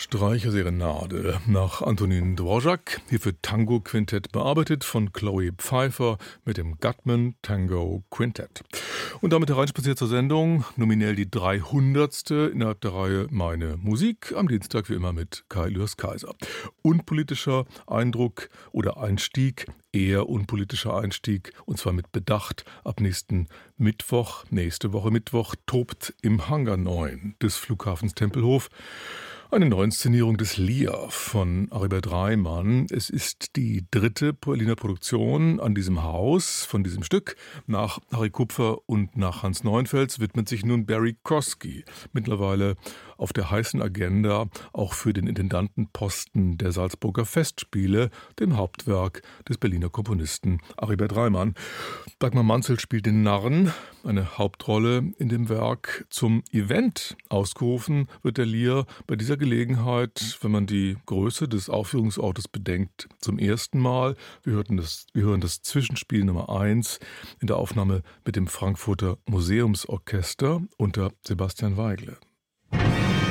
Streicherserenade nach Antonin Dvorak, hier für Tango-Quintett bearbeitet von Chloe Pfeiffer mit dem Gutman Tango Quintett. Und damit hereinspaziert zur Sendung, nominell die 300. innerhalb der Reihe Meine Musik, am Dienstag wie immer mit Kai Lührs-Kaiser. Unpolitischer Eindruck oder Einstieg, eher unpolitischer Einstieg, und zwar mit Bedacht. Ab nächste Woche Mittwoch, tobt im Hangar 9 des Flughafens Tempelhof eine Neuinszenierung des Lear von Aribert Reimann. Es ist die dritte Berliner Produktion an diesem Haus von diesem Stück. Nach Harry Kupfer und nach Hans Neuenfels widmet sich nun Barry Kosky, mittlerweile auf der heißen Agenda, auch für den Intendantenposten der Salzburger Festspiele, dem Hauptwerk des Berliner Komponisten Aribert Reimann. Dagmar Manzel spielt den Narren, eine Hauptrolle in dem Werk. Zum Event ausgerufen wird der Lear bei dieser Gelegenheit, wenn man die Größe des Aufführungsortes bedenkt, zum ersten Mal. Wir hören das Zwischenspiel Nummer 1 in der Aufnahme mit dem Frankfurter Museumsorchester unter Sebastian Weigle.